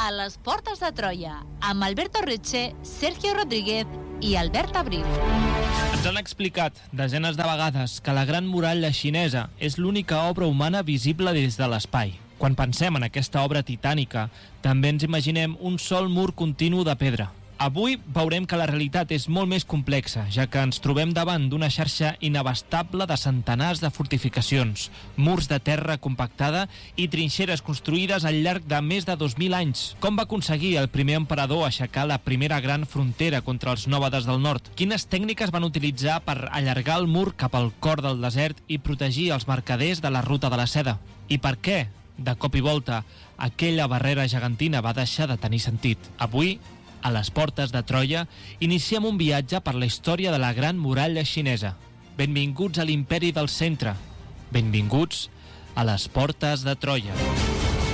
a les portes de Troia, amb Alberto Reche, Sergio Rodríguez i Albert Abril. Ens han explicat desenes de vegades que la Gran Muralla Xinesa és l'única obra humana visible des de l'espai. Quan pensem en aquesta obra titànica, també ens imaginem un sol mur continu de pedra. Avui veurem que la realitat és molt més complexa, ja que ens trobem davant d'una xarxa inabastable de centenars de fortificacions, murs de terra compactada i trinxeres construïdes al llarg de més de 2.000 anys. Com va aconseguir el primer emperador aixecar la primera gran frontera contra els nòmades del nord? Quines tècniques van utilitzar per allargar el mur cap al cor del desert i protegir els mercaders de la ruta de la seda? I per què, de cop i volta, aquella barrera gegantina va deixar de tenir sentit? Avui, a les portes de Troia, iniciem un viatge per la història de la Gran Muralla Xinesa. Benvinguts a l'Imperi del Centre. Benvinguts a les portes de Troia.